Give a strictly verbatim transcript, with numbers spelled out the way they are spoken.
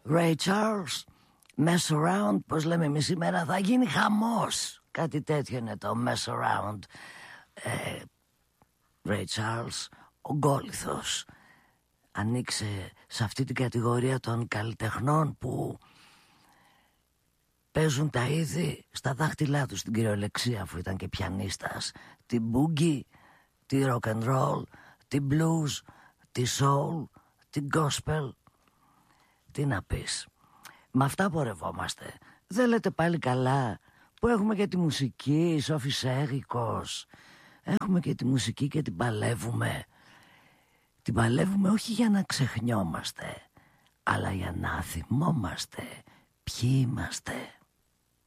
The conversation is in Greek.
Ray Charles, Mess Around, πως λέμε εμείς σήμερα, θα γίνει χαμός. Κάτι τέτοιο είναι το Mess Around. ε, Ray Charles, ο Γκόλιθος, ανοίξε σε αυτή την κατηγορία των καλλιτεχνών που παίζουν τα είδη στα δάχτυλά τους, στην κυριολεξία, αφού ήταν και πιανίστας. Την boogie, τη rock and roll, την blues, τη soul, την gospel. Τι να πεις. Με αυτά πορευόμαστε. Δεν λέτε πάλι καλά που έχουμε και τη μουσική, Σόφης Έγικος. Έχουμε και τη μουσική και την παλεύουμε. Την παλεύουμε όχι για να ξεχνιόμαστε, αλλά για να θυμόμαστε ποιοι είμαστε.